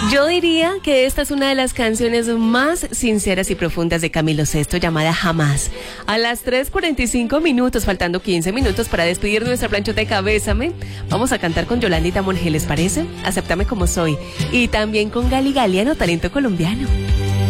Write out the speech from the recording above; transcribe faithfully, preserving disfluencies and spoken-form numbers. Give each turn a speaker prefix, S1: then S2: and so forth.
S1: Yo diría que esta es una de las canciones más sinceras y profundas de Camilo Sesto, llamada Jamás. A las tres cuarenta y cinco minutos, faltando quince minutos para despedir nuestra planchoteca Bésame, vamos a cantar con Yolandita Monge, ¿les parece? Acéptame como soy. Y también con Gali Galiano, talento colombiano.